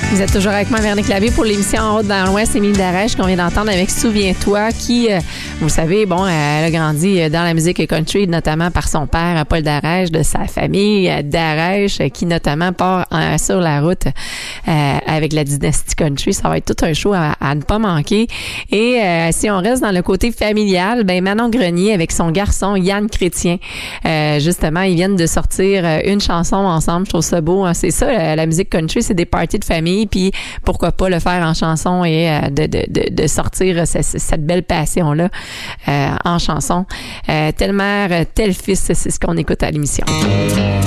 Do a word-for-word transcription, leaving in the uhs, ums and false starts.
Vous êtes toujours avec moi, Véronique Labbé, pour l'émission En route dans l'Ouest. Émilie Darèche, qu'on vient d'entendre avec Souviens-toi, qui, euh, vous savez, bon, elle a grandi dans la musique country, notamment par son père, Paul Darèche, de sa famille Darèche, qui notamment part euh, sur la route euh, avec la dynastie country. Ça va être tout un show à, à ne pas manquer. Et euh, si on reste dans le côté familial, ben Manon Grenier avec son garçon Yann Chrétien, euh, justement, ils viennent de sortir une chanson ensemble. Je trouve ça beau. Hein. C'est ça, la, la musique country, c'est des parties de famille. Puis pourquoi pas le faire en chanson et euh, de, de, de, de sortir cette, cette belle passion-là euh, en chanson. Euh, telle mère, tel fils, c'est ce qu'on écoute à l'émission.